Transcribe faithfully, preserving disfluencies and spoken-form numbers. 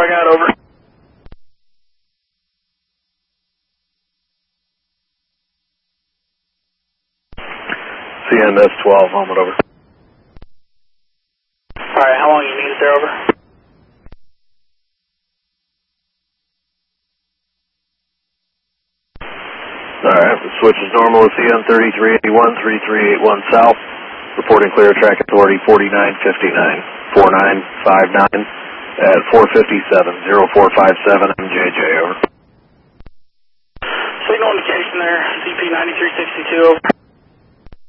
out, over. C N S twelve, helmet over. Alright, how long you need it there, over? Alright, the switch is normal with C N thirty-three eighty-one, thirty-three eighty-one south. Reporting clear track authority forty-nine fifty-nine, forty-nine fifty-nine at four fifty-seven, zero four five seven M J J, over. Signal indication there, C P ninety-three sixty-two, over.